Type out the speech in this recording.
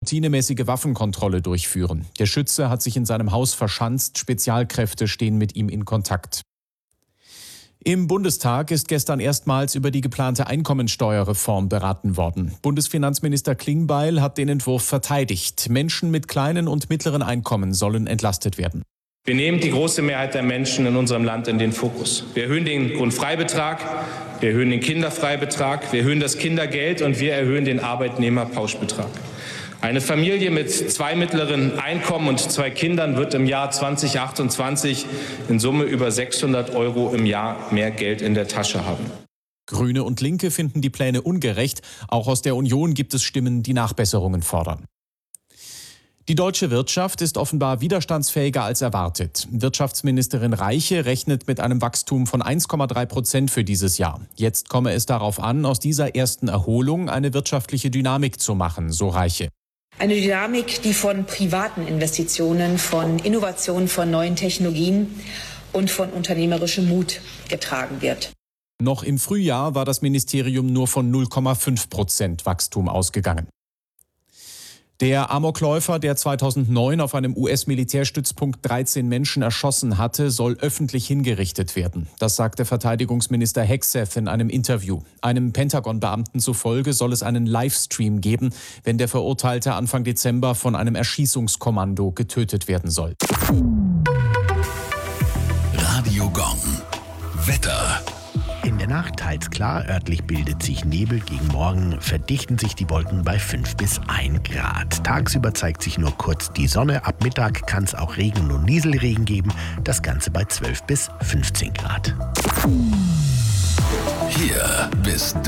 routinemäßige Waffenkontrolle durchführen. Der Schütze hat sich in seinem Haus verschanzt, Spezialkräfte stehen mit ihm in Kontakt. Im Bundestag ist gestern erstmals über die geplante Einkommensteuerreform beraten worden. Bundesfinanzminister Klingbeil hat den Entwurf verteidigt. Menschen mit kleinen und mittleren Einkommen sollen entlastet werden. Wir nehmen die große Mehrheit der Menschen in unserem Land in den Fokus. Wir erhöhen den Grundfreibetrag, wir erhöhen den Kinderfreibetrag, wir erhöhen das Kindergeld und wir erhöhen den Arbeitnehmerpauschbetrag. Eine Familie mit 2 mittleren Einkommen und 2 Kindern wird im Jahr 2028 in Summe über 600 € im Jahr mehr Geld in der Tasche haben. Grüne und Linke finden die Pläne ungerecht. Auch aus der Union gibt es Stimmen, die Nachbesserungen fordern. Die deutsche Wirtschaft ist offenbar widerstandsfähiger als erwartet. Wirtschaftsministerin Reiche rechnet mit einem Wachstum von 1,3% für dieses Jahr. Jetzt komme es darauf an, aus dieser ersten Erholung eine wirtschaftliche Dynamik zu machen, so Reiche. Eine Dynamik, die von privaten Investitionen, von Innovationen, von neuen Technologien und von unternehmerischem Mut getragen wird. Noch im Frühjahr war das Ministerium nur von 0,5% Wachstum ausgegangen. Der Amokläufer, der 2009 auf einem US-Militärstützpunkt 13 Menschen erschossen hatte, soll öffentlich hingerichtet werden. Das sagte Verteidigungsminister Hegseth in einem Interview. Einem Pentagon-Beamten zufolge soll es einen Livestream geben, wenn der Verurteilte Anfang Dezember von einem Erschießungskommando getötet werden soll. Radio Gong. Wetter. In der Nacht teils klar, örtlich bildet sich Nebel. Gegen Morgen verdichten sich die Wolken bei 5 bis 1 Grad. Tagsüber zeigt sich nur kurz die Sonne. Ab Mittag kann es auch Regen und Nieselregen geben. Das Ganze bei 12 bis 15 Grad. Hier bist